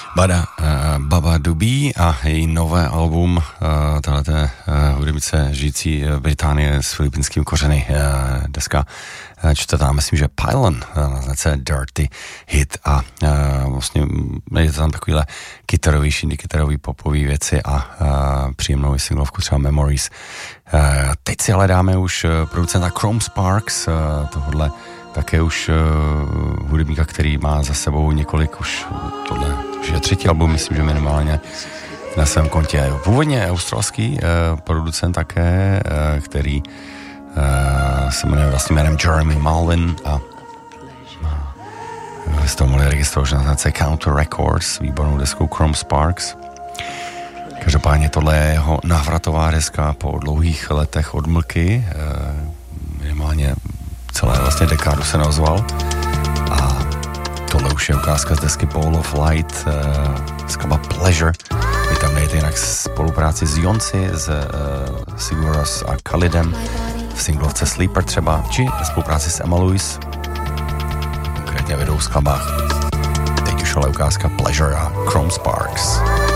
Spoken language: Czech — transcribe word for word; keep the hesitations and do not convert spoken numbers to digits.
Bada, uh, Baba Dubí a její nové album, uh, tato uh, hudebnice žijící v Británii s filipínským kořeny, uh, deska uh, čtvrtá, myslím, že Pylon, uh, na značce Dirty Hit a uh, vlastně je to tam takovýhle kytarový, shindy kytarový, popový věci a uh, příjemnou singlovku třeba Memories. Uh, teď si ale dáme už uh, producenta Chrome Sparks, uh, tohodle také už uh, hudebníka, který má za sebou několik už tohle, už je třetí album, myslím, že minimálně na svém kontě. Původně australský uh, producent také, uh, který uh, se jmenuje vlastně jménem Jeremy Malvin a uh, z toho mohli registrovat na značce Counter Records, výbornou deskou Chrome Sparks. Každopádně tohle je jeho návratová deska po dlouhých letech odmlky, uh, minimálně celé vlastně dekádu se nazval a tohle už je ukázka z desky Ball of Light, uh, skladba Pleasure. Vy tam nejde jinak spolupráci s Jonci, s uh, Siguros a Khalidem v singlovce Sleeper třeba, či spolupráci s Emma Lewis, konkrétně ve dvou skladbách. Teď už ale ukázka Pleasure a Chrome Sparks.